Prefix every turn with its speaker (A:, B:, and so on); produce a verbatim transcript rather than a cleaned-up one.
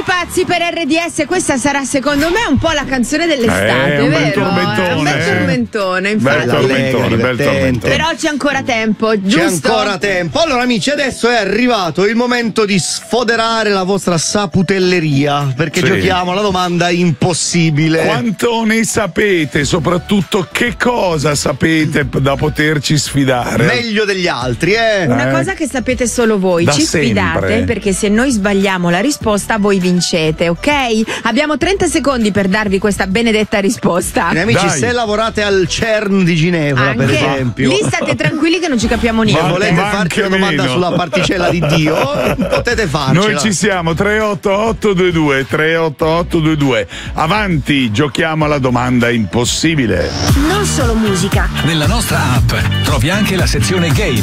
A: Tutti pazzi per R D S, questa sarà secondo me un po' la canzone dell'estate,
B: Eh, un bel
A: vero?
B: tormentone,
A: È un bel
B: eh.
A: tormentone,
B: Bel
A: infatti.
B: tormentone, bel tormentone.
A: Però c'è ancora tempo, giusto?
C: C'è ancora tempo. Allora amici, adesso è arrivato il momento di sfoderare la vostra saputelleria, perché
B: Sì.
C: giochiamo alla domanda impossibile.
B: Quanto ne sapete? Soprattutto che cosa sapete p- da poterci sfidare?
C: Meglio degli altri, eh?
A: Una
B: Eh.
A: cosa che sapete solo voi,
B: Da
A: ci sfidate
B: sempre.
A: perché se noi sbagliamo la risposta voi vincete, ok? Abbiamo trenta secondi per darvi questa benedetta risposta.
C: Quindi, amici,
B: Dai.
C: se lavorate al CERN di Ginevra,
A: Anche
C: per esempio,
A: lì state tranquilli che non ci capiamo
C: e
A: niente.
C: volete
B: Ma
C: farci una
B: anche
C: domanda
B: meno.
C: sulla particella di Dio, potete farcela.
B: Noi ci siamo, tre otto otto due due tre otto otto due due. Avanti, giochiamo alla domanda impossibile.
D: Non solo musica.
E: Nella nostra app trovi anche la sezione game